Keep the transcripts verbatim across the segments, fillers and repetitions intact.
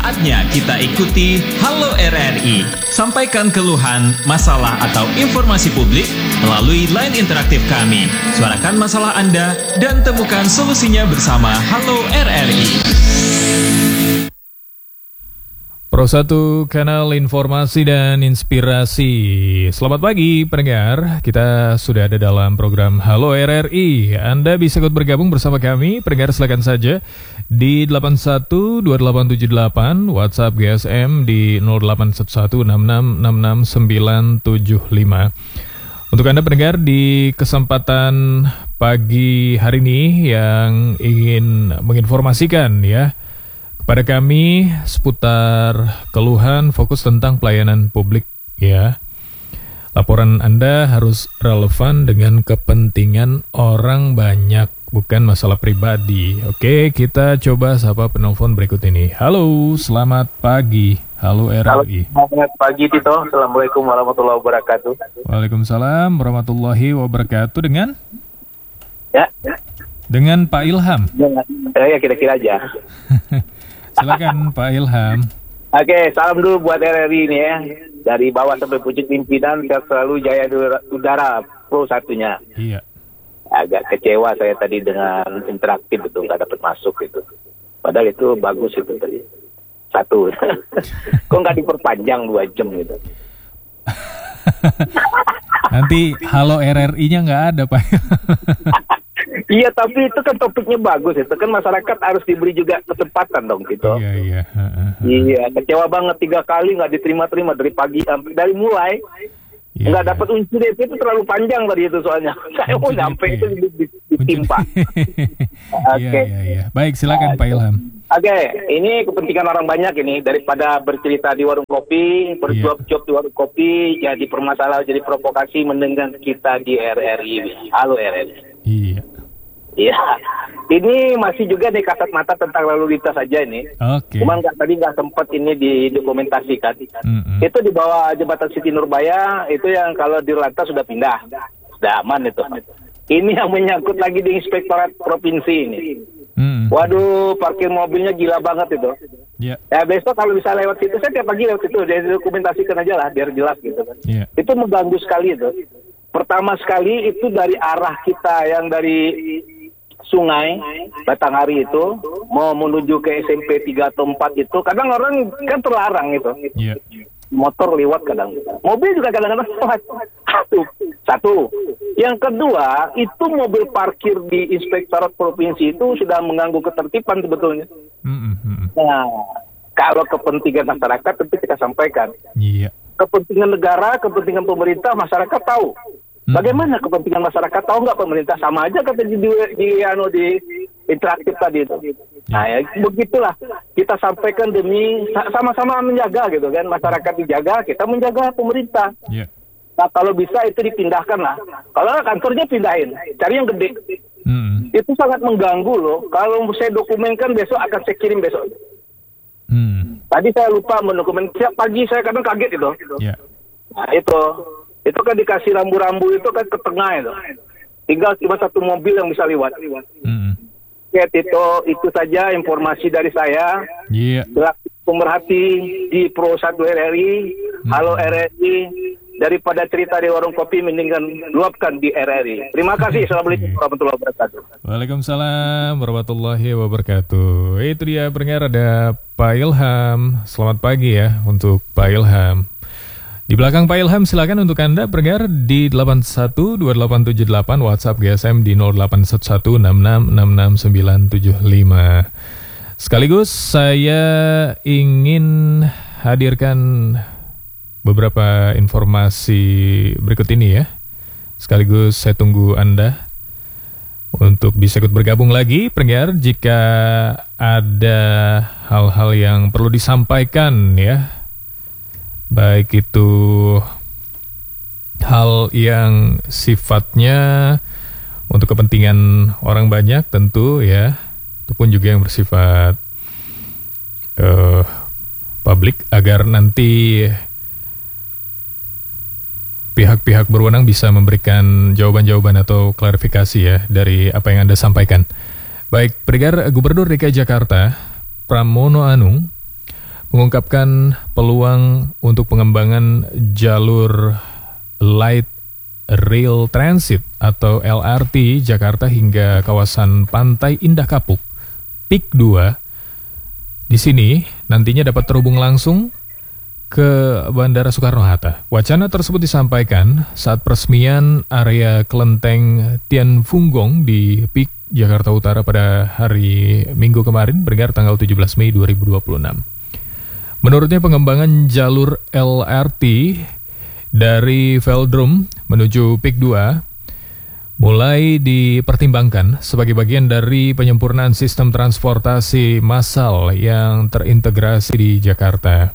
Saatnya kita ikuti Halo R R I. Sampaikan keluhan, masalah atau informasi publik melalui line interaktif kami. Suarakan masalah Anda dan temukan solusinya bersama Halo R R I. Pro satu Kanal Informasi dan Inspirasi. Selamat pagi pendengar, kita sudah ada dalam program Halo R R I. Anda bisa ikut bergabung bersama kami, pendengar silakan saja di delapan satu dua delapan tujuh delapan, WhatsApp G S M di nol delapan satu satu enam enam enam enam sembilan tujuh lima. Untuk Anda pendengar di kesempatan pagi hari ini yang ingin menginformasikan ya pada kami seputar keluhan fokus tentang pelayanan publik ya. Laporan Anda harus relevan dengan kepentingan orang banyak, bukan masalah pribadi. Oke, kita coba sapa penelpon berikut ini. Halo, selamat pagi. Halo R R I. Halo, selamat pagi Tito. Assalamualaikum warahmatullahi wabarakatuh. Waalaikumsalam warahmatullahi wabarakatuh. Dengan? Ya. Dengan Pak Ilham. Ya, ya kira-kira aja. Silakan Pak Ilham. Oke, salam dulu buat R R I ini ya. Dari bawah sampai pucuk pimpinan, sehat selalu, jaya udara pro satunya. Iya. Agak kecewa saya tadi dengan interaktif itu, nggak dapat masuk itu. Padahal itu bagus itu tadi. Satu. Kok nggak diperpanjang dua jam gitu. Nanti Halo R R I-nya nggak ada Pak. Iya, tapi itu kan topiknya bagus. Itu kan masyarakat harus diberi juga kesempatan dong gitu. Iya, iya. Iya, kecewa banget tiga kali nggak diterima-terima dari pagi sampai dari mulai. Iya, nggak iya. dapat unsur D P itu terlalu panjang tadi itu soalnya. Saya mau sampai itu ditimpa. Iya, iya, iya. Baik, silakan Pak Ilham. Oke, ini kepentingan orang banyak ini daripada bercerita di warung kopi, berjob-job di warung kopi, jadi permasalahan, jadi provokasi mendengar kita di R R I. Halo R R I. Iya. Iya, ini masih juga nih kasat mata tentang lalu lintas saja ini. Oke. Cuman nggak tadi nggak sempat ini didokumentasikan. Mm-mm. Itu di bawah jembatan Siti Nurbaya itu yang kalau di lantas sudah pindah, sudah aman itu. Ini yang menyangkut lagi di Inspektorat Provinsi ini. Mm-mm. Waduh, parkir mobilnya gila banget itu. Iya. Ya besok kalau bisa lewat situ, saya tiap pagi lewat situ, dia dokumentasikan aja lah biar jelas gitu kan. Iya. Itu mengganggu sekali itu. Pertama sekali itu dari arah kita yang dari Sungai Batanghari itu mau menuju ke S M P tiga atau empat itu kadang orang kan terlarang itu. Iya. Motor lewat kadang. Mobil juga kadang-kadang lewat. Satu. Satu. Yang kedua, itu mobil parkir di Inspektorat Provinsi itu sudah mengganggu ketertiban sebetulnya. Mm-mm. Nah, kalau kepentingan masyarakat tentu kita sampaikan. Iya. Kepentingan negara, kepentingan pemerintah, masyarakat tahu. Bagaimana kepentingan masyarakat tahu nggak pemerintah? Sama aja kata di, di, di, anu, di interaktif tadi itu. Nah ya begitulah kita sampaikan demi sama-sama menjaga gitu kan. Masyarakat dijaga, kita menjaga pemerintah. Yeah. Nah kalau bisa itu dipindahkan lah. Kalau kantornya pindahin, cari yang gede. Mm. Itu sangat mengganggu loh. Kalau saya dokumenkan besok akan saya kirim besok. Mm. Tadi saya lupa mendokumen. Siap pagi saya kadang kaget itu. Yeah. Nah itu. Itu kan dikasih rambu-rambu itu kan ke tengah itu. Tinggal cuma satu mobil yang bisa lewat. Mm. Ya itu, itu saja informasi dari saya. Iya. Selaku pemerhati di Pro satu R R I. Mm. Halo R R I. Daripada cerita di warung kopi mendingan luapkan di R R I. Terima kasih. Assalamualaikum warahmatullahi wabarakatuh. Waalaikumsalam warahmatullahi wabarakatuh. Itu dia pendengar, ada Pak Ilham. Selamat pagi ya untuk Pak Ilham. Di belakang Pak Ilham silakan untuk Anda pendengar di delapan satu dua delapan tujuh delapan, WhatsApp G S M di nol delapan satu satu enam enam enam enam sembilan tujuh lima. Sekaligus saya ingin hadirkan beberapa informasi berikut ini ya. Sekaligus saya tunggu Anda untuk bisa ikut bergabung lagi pendengar jika ada hal-hal yang perlu disampaikan ya. Baik itu hal yang sifatnya untuk kepentingan orang banyak tentu ya, ataupun juga yang bersifat uh, publik agar nanti pihak-pihak berwenang bisa memberikan jawaban-jawaban atau klarifikasi ya dari apa yang Anda sampaikan. Baik, pendengar, Gubernur D K I Jakarta Pramono Anung mengungkapkan peluang untuk pengembangan jalur Light Rail Transit atau L R T Jakarta hingga kawasan Pantai Indah Kapuk, P I K dua. Di sini nantinya dapat terhubung langsung ke Bandara Soekarno-Hatta. Wacana tersebut disampaikan saat peresmian area Kelenteng Tianfunggong di P I K Jakarta Utara pada hari Minggu kemarin, bergerak tanggal tujuh belas Mei dua ribu dua puluh enam. Menurutnya pengembangan jalur L R T dari Velodrome menuju P I K dua mulai dipertimbangkan sebagai bagian dari penyempurnaan sistem transportasi massal yang terintegrasi di Jakarta.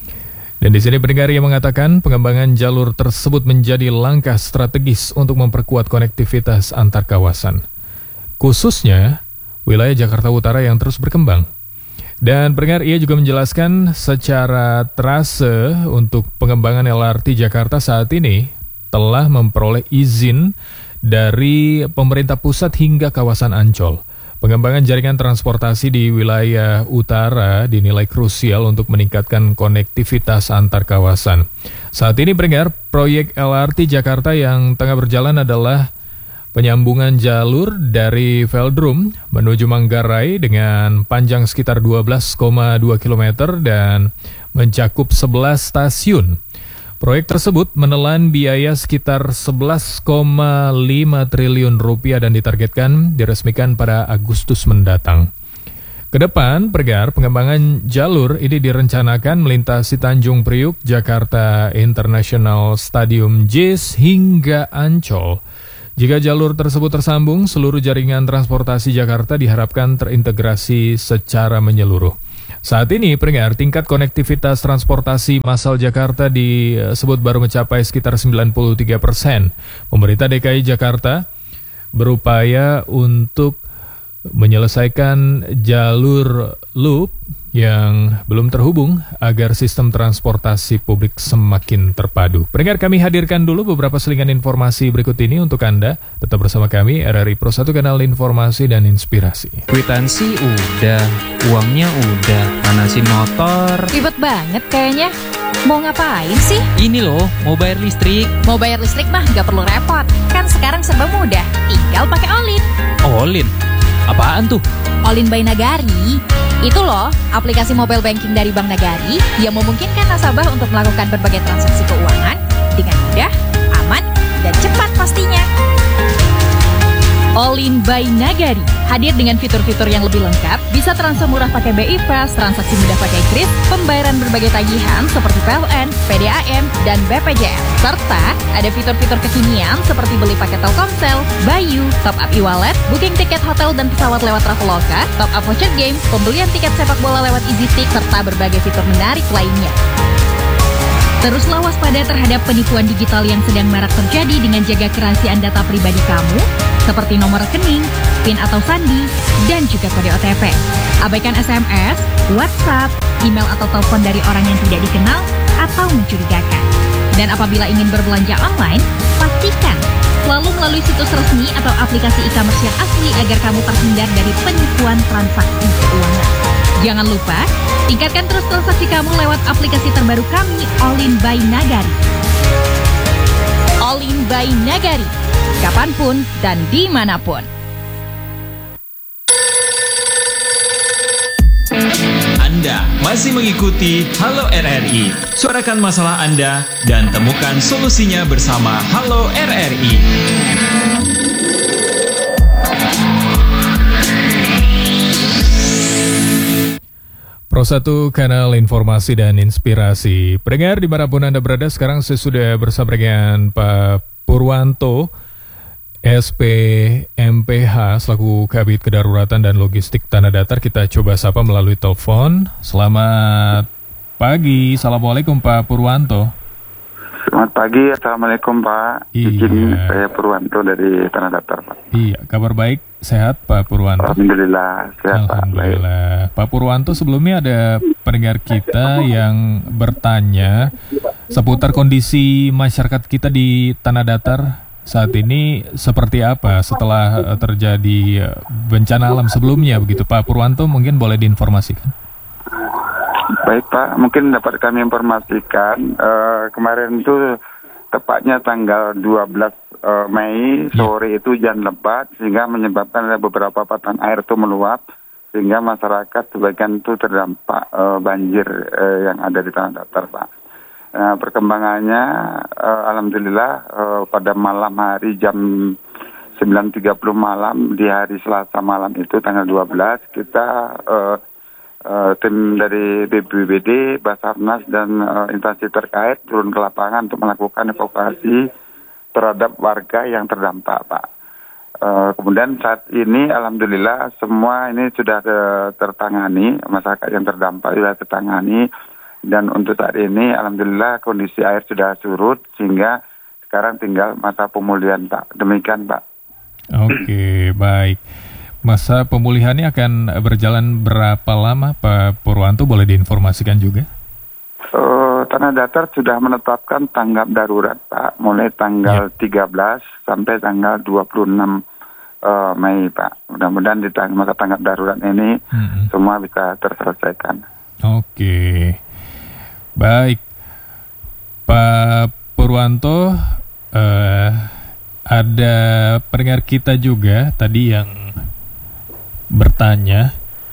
Dan di sini pendengar yang mengatakan pengembangan jalur tersebut menjadi langkah strategis untuk memperkuat konektivitas antar kawasan, khususnya wilayah Jakarta Utara yang terus berkembang. Dan pendengar, ia juga menjelaskan secara trase untuk pengembangan L R T Jakarta saat ini telah memperoleh izin dari pemerintah pusat hingga kawasan Ancol. Pengembangan jaringan transportasi di wilayah utara dinilai krusial untuk meningkatkan konektivitas antar kawasan. Saat ini pendengar, proyek L R T Jakarta yang tengah berjalan adalah penyambungan jalur dari Velodrome menuju Manggarai dengan panjang sekitar dua belas koma dua kilometer dan mencakup sebelas stasiun. Proyek tersebut menelan biaya sekitar sebelas koma lima triliun rupiah dan ditargetkan diresmikan pada Agustus mendatang. Kedepan, pergar pengembangan jalur ini direncanakan melintasi Tanjung Priuk, Jakarta International Stadium J I S hingga Ancol. Jika jalur tersebut tersambung, seluruh jaringan transportasi Jakarta diharapkan terintegrasi secara menyeluruh. Saat ini, pendengar, tingkat konektivitas transportasi massal Jakarta disebut baru mencapai sekitar sembilan puluh tiga persen. Pemerintah D K I Jakarta berupaya untuk menyelesaikan jalur loop yang belum terhubung agar sistem transportasi publik semakin terpadu. Pendengar, kami hadirkan dulu beberapa selingan informasi berikut ini untuk Anda. Tetap bersama kami, R R I Pro satu, kanal informasi dan inspirasi. Kwitansi udah, uangnya udah, manasin motor. Ribet banget kayaknya. Mau ngapain sih? Ini loh, mau bayar listrik. Mau bayar listrik mah gak perlu repot. Kan sekarang serba mudah, tinggal pakai Olin. Olin? Apaan tuh? Olin by Nagari. Itu loh, aplikasi mobile banking dari Bank Nagari yang memungkinkan nasabah untuk melakukan berbagai transaksi keuangan dengan mudah, aman, dan cepat pastinya. Olin by Nagari hadir dengan fitur-fitur yang lebih lengkap, bisa transfer murah pakai B I Fast, transaksi mudah pakai Kris, pembayaran berbagai tagihan seperti P L N, P D A M, dan B P J S. Serta ada fitur-fitur kekinian seperti beli paket Telkomsel, Bayu, top up e-wallet, booking tiket hotel dan pesawat lewat Traveloka, top up voucher game, pembelian tiket sepak bola lewat EasyStick, serta berbagai fitur menarik lainnya. Teruslah waspada terhadap penipuan digital yang sedang marak terjadi dengan jaga kerahasiaan data pribadi kamu, seperti nomor rekening, PIN atau sandi, dan juga kode O T P. Abaikan S M S, WhatsApp, email atau telepon dari orang yang tidak dikenal atau mencurigakan. Dan apabila ingin berbelanja online, pastikan selalu melalui situs resmi atau aplikasi e-commerce yang asli agar kamu terhindar dari penipuan transaksi keuangan. Jangan lupa, tingkatkan terus transaksi kamu lewat aplikasi terbaru kami, Olin by Nagari. Olin by Nagari, kapanpun dan dimanapun. Anda masih mengikuti Halo R R I. Suarakan masalah Anda dan temukan solusinya bersama Halo R R I. Pro satu, kanal informasi dan inspirasi. Pendengar dimanapun Anda berada, sekarang saya sudah bersama dengan Pak Purwanto, S P M P H selaku Kabid Kedaruratan dan Logistik Tanah Datar. Kita coba sapa melalui telepon. Selamat pagi, Assalamualaikum Pak Purwanto. Selamat pagi, Assalamualaikum Pak. Iya. Izin saya Purwanto dari Tanah Datar Pak. Iya, kabar baik, sehat Pak Purwanto? Alhamdulillah, sehat Pak. Alhamdulillah. Pak Purwanto, sebelumnya ada pendengar kita yang bertanya seputar kondisi masyarakat kita di Tanah Datar saat ini seperti apa setelah terjadi bencana alam sebelumnya begitu. Pak Purwanto mungkin boleh diinformasikan. Baik Pak, mungkin dapat kami informasikan eh, kemarin itu tepatnya tanggal dua belas eh, Mei sore itu hujan lebat sehingga menyebabkan ada beberapa patahan air itu meluap sehingga masyarakat sebagian itu terdampak eh, banjir eh, yang ada di tanah datar Pak. Nah, perkembangannya eh, alhamdulillah eh, pada malam hari jam sembilan tiga puluh malam di hari Selasa malam itu tanggal dua belas kita eh, Uh, tim dari B P B D, Basarnas dan uh, instansi terkait turun ke lapangan untuk melakukan evakuasi terhadap warga yang terdampak, Pak. Uh, kemudian saat ini, alhamdulillah semua ini sudah uh, tertangani, masyarakat yang terdampak sudah tertangani, dan untuk saat ini, alhamdulillah kondisi air sudah surut sehingga sekarang tinggal masa pemulihan, Pak. Demikian, Pak. Oke, baik. Masa pemulihannya akan berjalan berapa lama, Pak Purwanto? Boleh diinformasikan juga? Uh, Tanah Datar sudah menetapkan tanggap darurat, Pak, mulai tanggal ya. tiga belas sampai tanggal dua puluh enam uh, Mei, Pak. Mudah-mudahan di tang- masa tanggap darurat ini hmm. semua bisa terselesaikan. Oke, baik, Pak Purwanto. Uh, ada pendengar kita juga tadi yang bertanya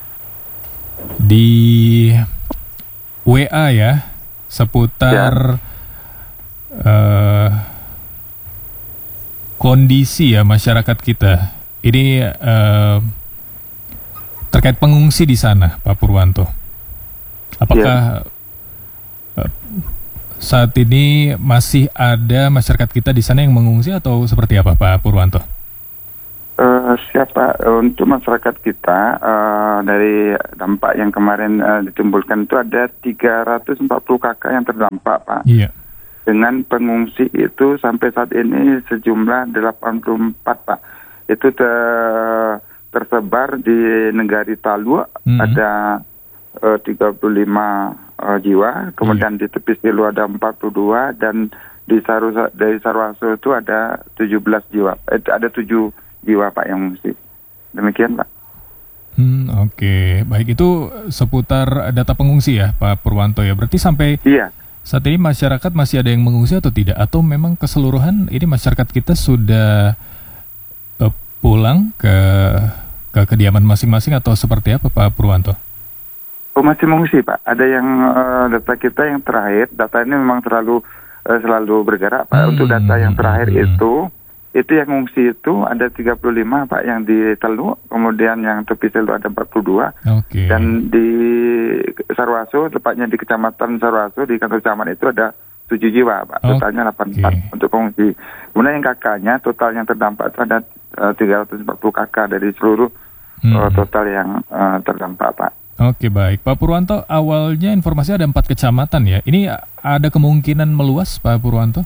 di W A ya seputar ya. Uh, kondisi ya masyarakat kita ini uh, terkait pengungsi di sana, Pak Purwanto. Apakah ya. uh, saat ini masih ada masyarakat kita di sana yang mengungsi atau seperti apa, Pak Purwanto? Uh, siapa untuk masyarakat kita uh, dari dampak yang kemarin uh, ditimbulkan itu ada tiga ratus empat puluh kakak yang terdampak, Pak. Iya. Dengan pengungsi itu sampai saat ini sejumlah delapan puluh empat, Pak. Itu ter- tersebar di Negari Talua mm-hmm. ada uh, tiga puluh lima uh, jiwa, kemudian mm-hmm. di Tepi Silu ada empat puluh dua dan di Saru dari Sarwaso itu ada tujuh belas jiwa. Eh, ada tujuh jiwa, Pak, yang mengungsi. Demikian, Pak. Hmm, oke. Okay. Baik, itu seputar data pengungsi ya, Pak Purwanto ya. Berarti sampai iya. saat ini masyarakat masih ada yang mengungsi atau tidak? Atau memang keseluruhan ini masyarakat kita sudah uh, pulang ke ke kediaman masing-masing atau seperti apa, Pak Purwanto? Oh, masih mengungsi, Pak. Ada yang uh, data kita yang terakhir, data ini memang selalu uh, selalu bergerak, Pak. Hmm. Untuk data yang terakhir hmm. itu Itu yang ngungsi itu ada tiga puluh lima, Pak, yang di Teluk, kemudian yang Tepi Silu ada empat puluh dua. Okay. Dan di Sarwaso, tepatnya di Kecamatan Sarwaso, di kantor kecamatan itu ada tujuh jiwa, Pak. Totalnya delapan puluh empat okay. untuk pengungsi. Kemudian yang kakaknya, total yang terdampak itu ada uh, tiga ratus empat puluh kakak dari seluruh hmm. uh, total yang uh, terdampak, Pak. Oke, baik. Pak Purwanto, awalnya informasi ada empat kecamatan ya. Ini ada kemungkinan meluas, Pak Purwanto?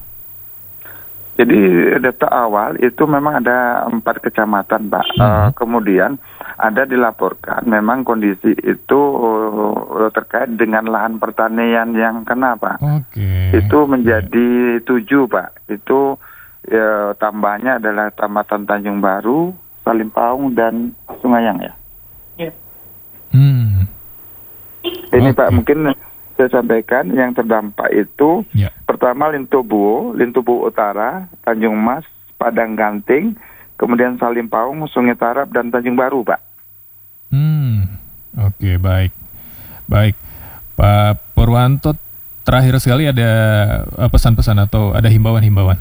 Jadi data awal itu memang ada empat kecamatan, Pak. Hmm. Uh, kemudian ada dilaporkan memang kondisi itu uh, terkait dengan lahan pertanian yang kena, Pak. Okay. Itu menjadi tujuh, Pak. Itu uh, tambahnya adalah Kecamatan Tanjung Baru, Salimpaung, dan Sungayang ya. Yeah. Hmm. Ini okay. Pak, mungkin saya sampaikan yang terdampak itu yeah. pertama Lintubuo, Lintubuo Utara, Tanjung Mas, Padang Ganting, kemudian Salimpaung, Sungai Tarap, dan Tanjung Baru, Pak. Hmm, oke, okay, baik. Baik, Pak Purwanto, terakhir sekali ada pesan-pesan atau ada himbauan-himbauan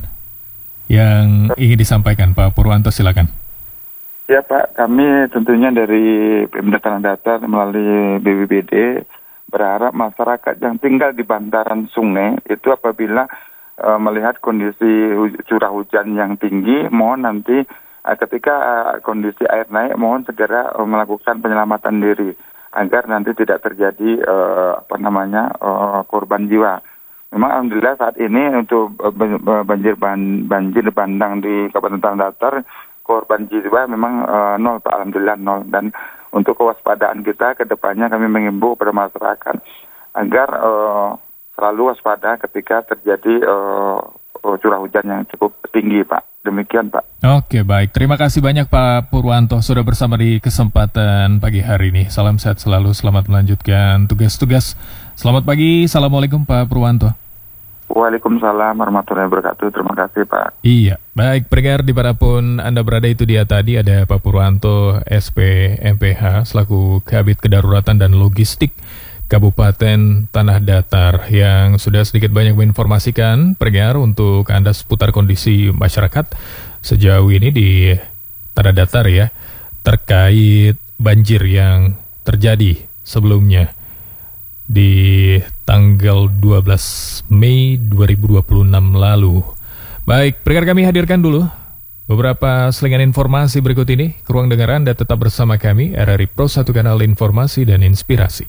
yang ingin disampaikan, Pak Purwanto, silakan. Ya, Pak, kami tentunya dari Pemda Tanah Datar melalui B P B D berharap masyarakat yang tinggal di bantaran sungai itu apabila uh, melihat kondisi hu- curah hujan yang tinggi, mohon nanti uh, ketika uh, kondisi air naik, mohon segera uh, melakukan penyelamatan diri agar nanti tidak terjadi uh, apa namanya uh, korban jiwa. Memang alhamdulillah saat ini untuk uh, banjir ban- banjir bandang di Kabupaten Tanah Datar korban jiwa memang uh, nol, Pak, alhamdulillah nol. Dan untuk kewaspadaan kita ke depannya kami mengimbau kepada masyarakat agar uh, selalu waspada ketika terjadi uh, curah hujan yang cukup tinggi, Pak. Demikian Pak. Oke, baik. Terima kasih banyak Pak Purwanto sudah bersama di kesempatan pagi hari ini. Salam sehat selalu, selamat melanjutkan tugas-tugas. Selamat pagi, Assalamualaikum Pak Purwanto. Waalaikumsalam warahmatullahi wabarakatuh. Terima kasih Pak. Iya, baik pendengar dimanapun Anda berada, itu dia tadi ada Pak Purwanto S P M P H selaku Kabid Kedaruratan dan Logistik Kabupaten Tanah Datar yang sudah sedikit banyak menginformasikan pendengar untuk Anda seputar kondisi masyarakat sejauh ini di Tanah Datar ya, terkait banjir yang terjadi sebelumnya di tanggal dua belas Mei dua ribu dua puluh enam lalu. Baik, pendengar kami hadirkan dulu beberapa selingan informasi berikut ini. Ke ruang dengar Anda tetap bersama kami, R R I Pro satu Kanal Informasi dan Inspirasi.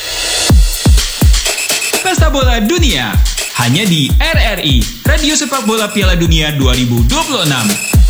Pesta Bola Dunia hanya di R R I, Radio Sepak Bola Piala Dunia dua ribu dua puluh enam.